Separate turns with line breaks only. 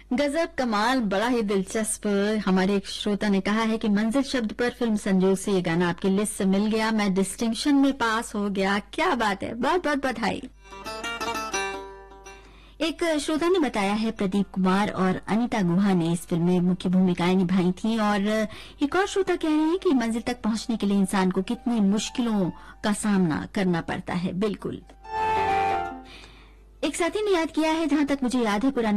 गजब कमाल, बड़ा ही दिलचस्प। हमारे एक श्रोता ने कहा है कि मंजिल शब्द पर फिल्म संजोग से ये गाना आपकी लिस्ट से मिल गया, मैं डिस्टिंक्शन में पास हो गया। क्या बात है, बहुत बहुत बधाई। एक श्रोता ने बताया है प्रदीप कुमार और अनीता गुहा ने इस फिल्म में मुख्य भूमिकाएं निभाई थी। और एक और श्रोता कह रहे हैं कि मंजिल तक पहुंचने के लिए इंसान को कितनी मुश्किलों का सामना करना पड़ता है। बिल्कुल। एक साथी ने याद किया है, जहां तक मुझे याद है, पुराने